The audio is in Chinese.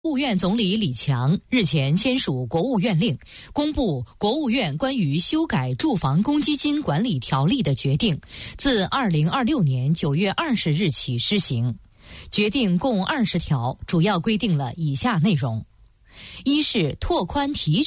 国务院总理李强日前签署国务院令，公布国务院关于修改住房公积金管理条例的决定，自2026年9月20日起施行。决定共20条，主要规定了以下内容：一是拓宽提